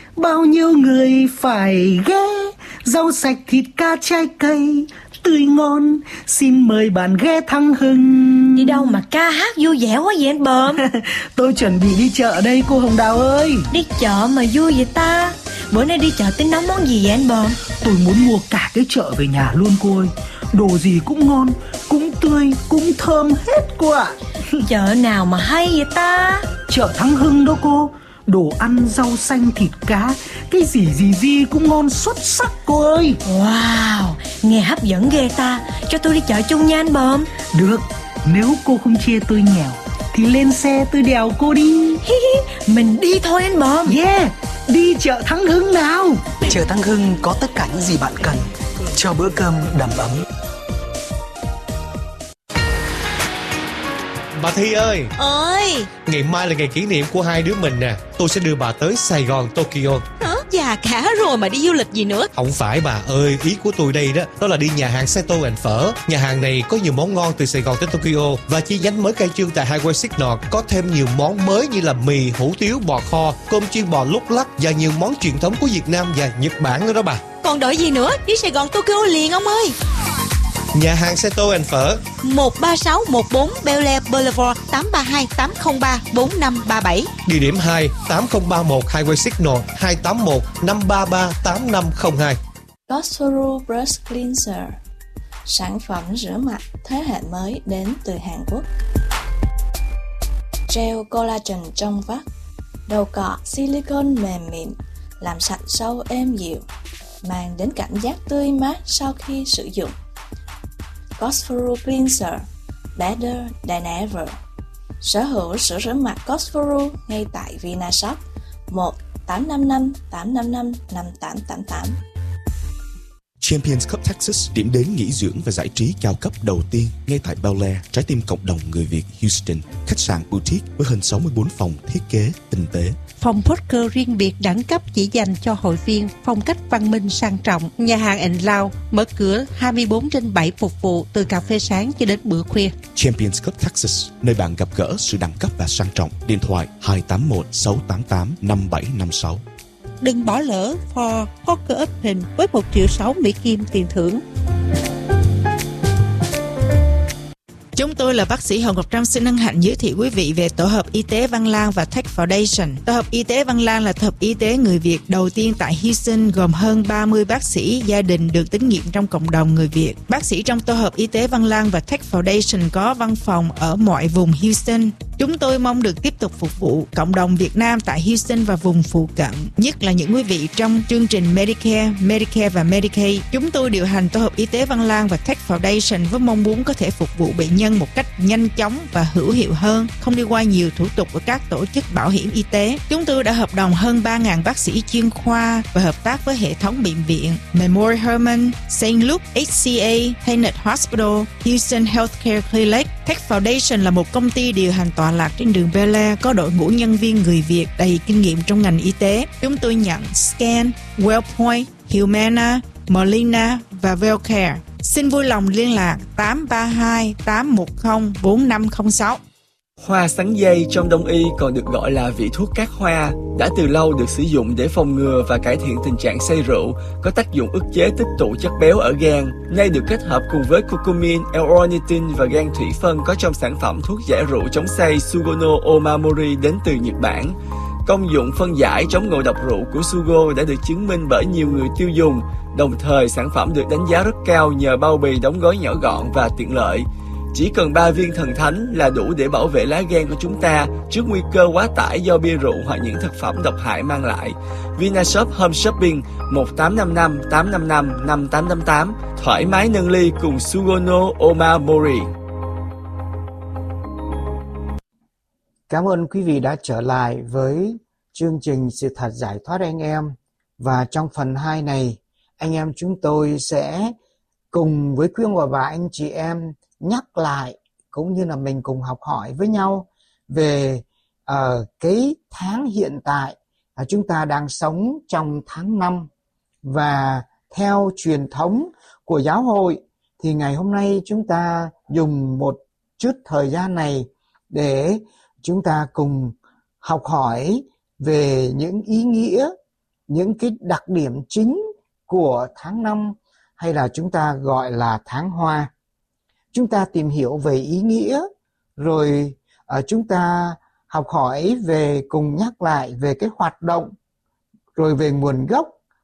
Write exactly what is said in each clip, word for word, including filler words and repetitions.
bao nhiêu người phải ghé. Rau sạch thịt cá trái cây tươi ngon, xin mời bạn ghé Thắng Hưng. Đi đâu mà ca hát vui vẻ quá vậy anh Bờm? Tôi chuẩn bị đi chợ đây cô Hồng Đào ơi. Đi chợ mà vui vậy ta? Bữa nay đi chợ tính nấu món gì vậy anh Bờm? Tôi muốn mua cả cái chợ về nhà luôn cô ơi. Đồ gì cũng ngon, cũng tươi, cũng thơm hết cô ạ. Chợ nào mà hay vậy ta? Chợ Thắng Hưng đó cô. Đồ ăn, rau xanh, thịt cá, cái gì gì gì cũng ngon xuất sắc cô ơi. Wow, nghe hấp dẫn ghê ta. Cho tôi đi chợ chung nha anh Bờm. Được, nếu cô không chê tôi nghèo thì lên xe tôi đèo cô đi. Mình đi thôi anh Bờm. Yeah, đi chợ Thắng Hưng nào. Chợ Thắng Hưng có tất cả những gì bạn cần cho bữa cơm đầm ấm. Bà Thi ơi. Ơi. Ngày mai là ngày kỷ niệm của hai đứa mình nè. Tôi sẽ đưa bà tới Sài Gòn, Tokyo. Hả? Già cả rồi mà đi du lịch gì nữa? Không phải bà ơi, ý của tôi đây đó đó là đi nhà hàng Seto and Phở. Nhà hàng này có nhiều món ngon từ Sài Gòn tới Tokyo. Và chi nhánh mới khai trương tại Highway Signal có thêm nhiều món mới như là mì, hủ tiếu, bò kho, cơm chiên bò lúc lắc và nhiều món truyền thống của Việt Nam và Nhật Bản nữa đó bà. Còn đợi gì nữa, đi Sài Gòn Tokyo liền ông ơi. Nhà hàng Seto and Phở, một ba sáu một bốn Bel Air Boulevard, tám ba hai tám không ba bốn năm ba bảy. Địa điểm hai, tám không ba một Highway Signal, hai tám một năm ba ba tám năm không hai. Cosforo Brush Cleanser, sản phẩm rửa mặt thế hệ mới đến từ Hàn Quốc. Gel collagen trong vắt, đầu cọ silicone mềm mịn, làm sạch sâu êm dịu, mang đến cảm giác tươi mát sau khi sử dụng. Cosforo Cleanser, better than ever. Sở hữu sữa rửa mặt Cosforo ngay tại Vinashop một tám năm năm tám năm năm năm tám tám tám. Champions Cup Texas, điểm đến nghỉ dưỡng và giải trí cao cấp đầu tiên ngay tại Bel Air, trái tim cộng đồng người Việt Houston. Khách sạn boutique với hơn sáu mươi bốn phòng thiết kế tinh tế. Phòng poker riêng biệt đẳng cấp chỉ dành cho hội viên, phong cách văn minh sang trọng. Nhà hàng and Lounge mở cửa hai mươi bốn trên bảy phục vụ từ cà phê sáng cho đến bữa khuya. Champions Cup Texas, nơi bạn gặp gỡ sự đẳng cấp và sang trọng. Điện thoại hai tám một sáu tám tám năm bảy năm sáu. Đừng bỏ lỡ For Poker Open với một triệu sáu Mỹ Kim tiền thưởng. Chúng tôi là bác sĩ Hồng Ngọc Trâm xin hân hạnh giới thiệu quý vị về tổ hợp y tế Văn Lang và Tech Foundation. Tổ hợp y tế Văn Lang là tổ hợp y tế người Việt đầu tiên tại Houston, gồm hơn ba mươi bác sĩ gia đình được tín nhiệm trong cộng đồng người Việt. Bác sĩ trong tổ hợp y tế Văn Lang và Tech Foundation có văn phòng ở mọi vùng Houston. Chúng tôi mong được tiếp tục phục vụ cộng đồng Việt Nam tại Houston và vùng phụ cận, nhất là những quý vị trong chương trình Medicare, Medicare và Medicaid. Chúng tôi điều hành tổ hợp y tế Văn Lang và Tech Foundation với mong muốn có thể phục vụ bệnh nhân một cách nhanh chóng và hữu hiệu hơn, không đi qua nhiều thủ tục ở các tổ chức bảo hiểm y tế. Chúng tôi đã hợp đồng hơn ba nghìn bác sĩ chuyên khoa và hợp tác với hệ thống bệnh viện Memorial Hermann, Saint Luke, hát xê a, Tenet Hospital, Houston Healthcare Clinic. Tech Foundation là một công ty điều hành tọa lạc trên đường Bel Air, có đội ngũ nhân viên người Việt đầy kinh nghiệm trong ngành y tế. Chúng tôi nhận Scan, Wellpoint, Humana, Molina và Wellcare. Xin vui lòng liên lạc tám ba hai tám một không bốn năm không sáu. Hoa sắn dây trong đông y còn được gọi là vị thuốc cát hoa, đã từ lâu được sử dụng để phòng ngừa và cải thiện tình trạng say rượu, có tác dụng ức chế tích tụ chất béo ở gan. Nay được kết hợp cùng với curcumin, L-ornithine và gan thủy phân có trong sản phẩm thuốc giải rượu chống say Sugono Omamori đến từ Nhật Bản. Công dụng phân giải chống ngộ độc rượu của Sugo đã được chứng minh bởi nhiều người tiêu dùng, đồng thời sản phẩm được đánh giá rất cao nhờ bao bì đóng gói nhỏ gọn và tiện lợi. Chỉ cần ba viên thần thánh là đủ để bảo vệ lá gan của chúng ta trước nguy cơ quá tải do bia rượu hoặc những thực phẩm độc hại mang lại. Vinashop Home Shopping một tám năm năm tám năm năm năm tám tám tám, thoải mái nâng ly cùng Sugono Omamori. Cảm ơn quý vị đã trở lại với chương trình Sự Thật Giải Thoát Anh Em. Và trong phần hai này, anh em chúng tôi sẽ cùng với quý ông bà anh chị em nhắc lại cũng như là mình cùng học hỏi với nhau về uh, cái tháng hiện tại. Uh, chúng ta đang sống trong tháng năm, và theo truyền thống của giáo hội thì ngày hôm nay chúng ta dùng một chút thời gian này để chúng ta cùng học hỏi về những ý nghĩa những cái đặc điểm chính của tháng năm, hay là chúng ta gọi là tháng hoa. Chúng ta tìm hiểu về ý nghĩa, rồi uh, chúng ta học hỏi về, cùng nhắc lại về cái hoạt động, rồi về nguồn gốc,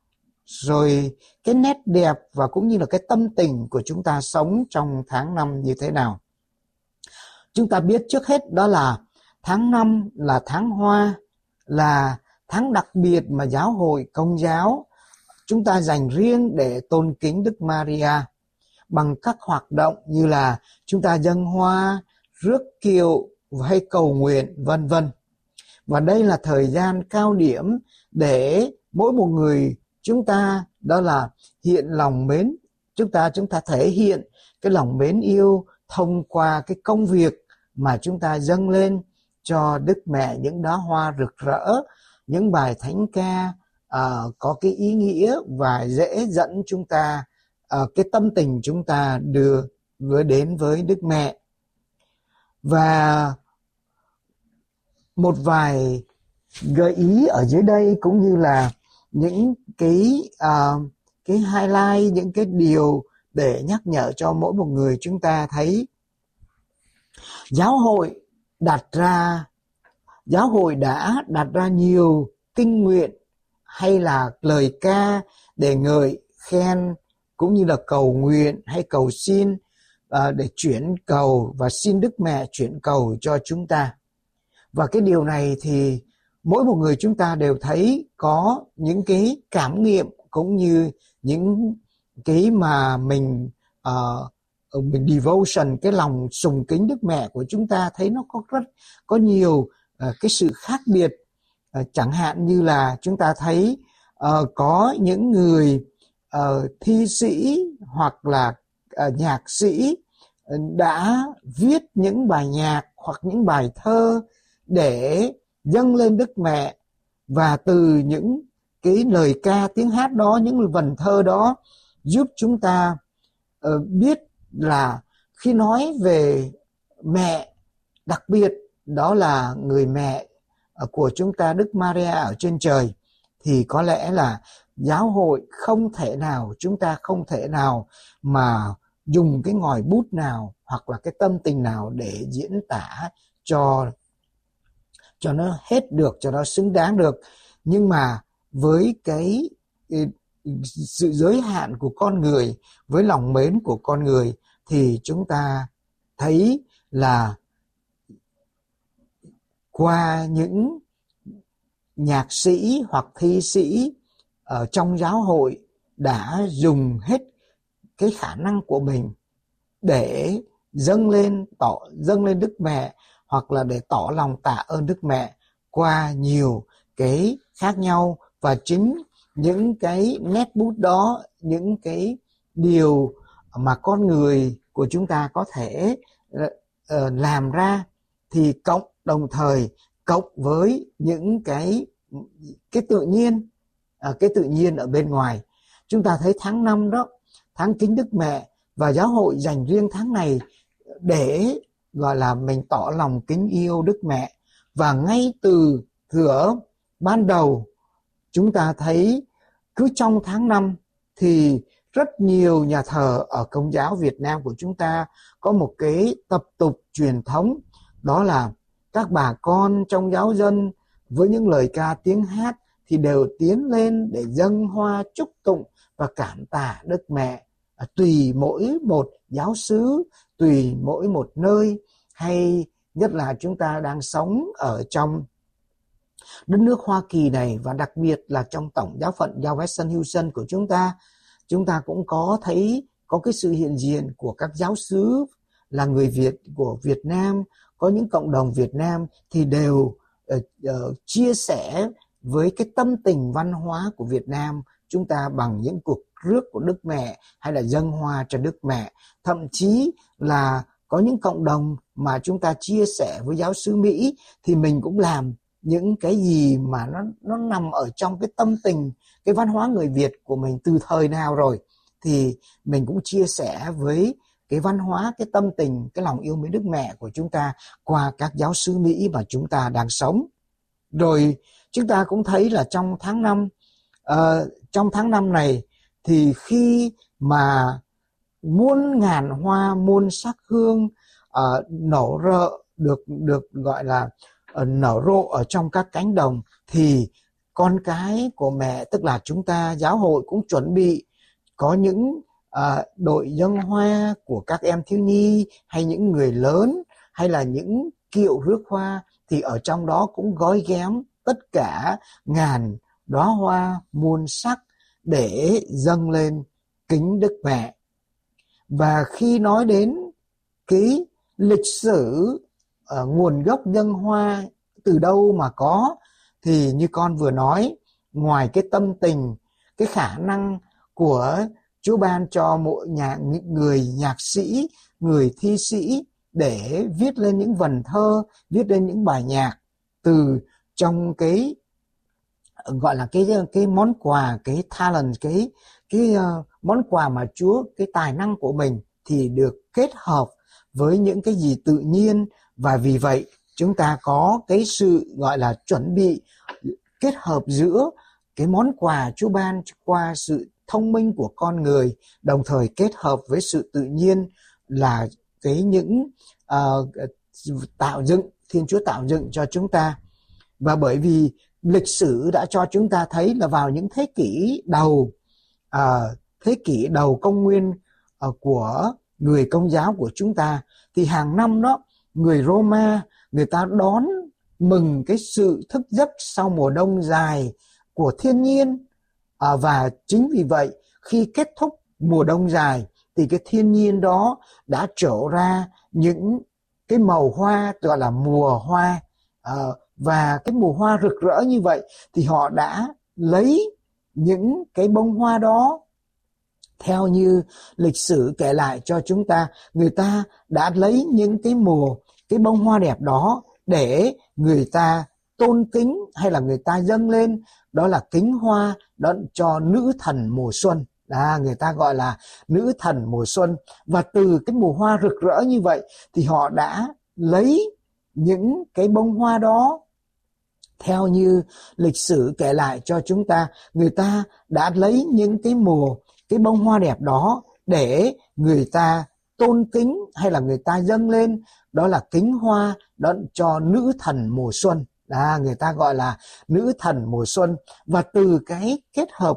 rồi cái nét đẹp và cũng như là cái tâm tình của chúng ta sống trong tháng năm như thế nào. Chúng ta biết trước hết đó là tháng năm là tháng hoa, là tháng đặc biệt mà giáo hội Công giáo chúng ta dành riêng để tôn kính Đức Maria bằng các hoạt động như là chúng ta dâng hoa, rước kiệu hay cầu nguyện vân vân. Và đây là thời gian cao điểm để mỗi một người chúng ta đó là hiện lòng mến, chúng ta chúng ta thể hiện cái lòng mến yêu thông qua cái công việc mà chúng ta dâng lên cho Đức Mẹ những đóa hoa rực rỡ, những bài thánh ca uh, có cái ý nghĩa và dễ dẫn chúng ta, uh, cái tâm tình chúng ta đưa gửi đến với Đức Mẹ. Và một vài gợi ý ở dưới đây cũng như là những cái uh, cái highlight, những cái điều để nhắc nhở cho mỗi một người chúng ta thấy giáo hội đặt ra giáo hội đã đặt ra nhiều kinh nguyện hay là lời ca để ngợi khen cũng như là cầu nguyện hay cầu xin uh, để chuyển cầu và xin Đức Mẹ chuyển cầu cho chúng ta. Và cái điều này thì mỗi một người chúng ta đều thấy có những cái cảm nghiệm cũng như những cái mà mình uh, mình devotion, cái lòng sùng kính Đức Mẹ của chúng ta thấy nó có rất có nhiều uh, cái sự khác biệt. Uh, chẳng hạn như là chúng ta thấy uh, có những người uh, thi sĩ hoặc là uh, nhạc sĩ đã viết những bài nhạc hoặc những bài thơ để dâng lên Đức Mẹ, và từ những cái lời ca tiếng hát đó, những vần thơ đó giúp chúng ta uh, biết là khi nói về mẹ, đặc biệt đó là người mẹ uh, của chúng ta Đức Maria ở trên trời, thì có lẽ là giáo hội không thể nào, chúng ta không thể nào mà dùng cái ngòi bút nào hoặc là cái tâm tình nào để diễn tả cho cho nó hết được, cho nó xứng đáng được. Nhưng mà với cái sự giới hạn của con người, với lòng mến của con người, thì chúng ta thấy là qua những nhạc sĩ hoặc thi sĩ ở trong giáo hội đã dùng hết cái khả năng của mình để dâng lên tỏ dâng lên Đức Mẹ, hoặc là để tỏ lòng tạ ơn Đức Mẹ qua nhiều cái khác nhau. Và chính những cái nét bút đó, những cái điều mà con người của chúng ta có thể uh, làm ra, thì cộng đồng thời cộng với những cái cái tự nhiên, uh, cái tự nhiên ở bên ngoài. Chúng ta thấy tháng năm đó, tháng kính Đức Mẹ, và giáo hội dành riêng tháng này để gọi là mình tỏ lòng kính yêu Đức Mẹ. Và ngay từ thuở ban đầu chúng ta thấy cứ trong tháng năm thì rất nhiều nhà thờ ở Công giáo Việt Nam của chúng ta có một cái tập tục truyền thống, đó là các bà con trong giáo dân với những lời ca tiếng hát thì đều tiến lên để dâng hoa chúc tụng và cảm tạ Đức Mẹ. À, tùy mỗi một giáo xứ, tùy mỗi một nơi, hay nhất là chúng ta đang sống ở trong đất nước Hoa Kỳ này, và đặc biệt là trong tổng giáo phận Galveston Houston của chúng ta, chúng ta cũng có thấy có cái sự hiện diện của các giáo xứ là người Việt của Việt Nam, có những cộng đồng Việt Nam thì đều uh, uh, chia sẻ với cái tâm tình văn hóa của Việt Nam chúng ta bằng những cuộc rước của Đức Mẹ hay là dâng hoa cho Đức Mẹ. Thậm chí là có những cộng đồng mà chúng ta chia sẻ với giáo xứ Mỹ thì mình cũng làm những cái gì mà nó nó nằm ở trong cái tâm tình, cái văn hóa người Việt của mình từ thời nào rồi, thì mình cũng chia sẻ với cái văn hóa, cái tâm tình, cái lòng yêu mến Đức Mẹ của chúng ta qua các giáo xứ Mỹ mà chúng ta đang sống. Rồi chúng ta cũng thấy là trong tháng năm uh, trong tháng năm này thì khi mà muôn ngàn hoa muôn sắc hương uh, nở rộ được được gọi là uh, nở rộ ở trong các cánh đồng, thì con cái của mẹ, tức là chúng ta giáo hội cũng chuẩn bị có những uh, đội dâng hoa của các em thiếu nhi hay những người lớn hay là những kiệu rước hoa, thì ở trong đó cũng gói ghém tất cả ngàn đóa hoa muôn sắc để dâng lên kính Đức Mẹ. Và khi nói đến cái lịch sử uh, nguồn gốc dâng hoa từ đâu mà có, thì như con vừa nói, ngoài cái tâm tình, cái khả năng của Chúa ban cho mỗi nhà, người nhạc sĩ, người thi sĩ để viết lên những vần thơ, viết lên những bài nhạc từ trong cái gọi là cái cái món quà, cái talent, cái cái uh, món quà mà Chúa, cái tài năng của mình thì được kết hợp với những cái gì tự nhiên. Và vì vậy chúng ta có cái sự gọi là chuẩn bị kết hợp giữa cái món quà Chúa ban qua sự thông minh của con người, đồng thời kết hợp với sự tự nhiên là cái những uh, tạo dựng, Thiên Chúa tạo dựng cho chúng ta. Và bởi vì lịch sử đã cho chúng ta thấy là vào những thế kỷ đầu, uh, thế kỷ đầu công nguyên uh, của người Công giáo của chúng ta, thì hàng năm đó người Roma người ta đón mừng cái sự thức giấc sau mùa đông dài của thiên nhiên. À, và chính vì vậy khi kết thúc mùa đông dài thì cái thiên nhiên đó đã trổ ra những cái màu hoa gọi là mùa hoa. À, và cái mùa hoa rực rỡ như vậy thì họ đã lấy những cái bông hoa đó, theo như lịch sử kể lại cho chúng ta, người ta đã lấy những cái mùa, cái bông hoa đẹp đó để người ta tôn kính hay là người ta dâng lên, đó là kính hoa đó cho nữ thần mùa xuân. À, người ta gọi là nữ thần mùa xuân. Và từ cái mùa hoa rực rỡ như vậy thì họ đã lấy những cái bông hoa đó, theo như lịch sử kể lại cho chúng ta, người ta đã lấy những cái mùa, cái bông hoa đẹp đó để người ta tôn kính hay là người ta dâng lên, đó là kính hoa đó cho nữ thần mùa xuân. À, người ta gọi là nữ thần mùa xuân. Và từ cái kết hợp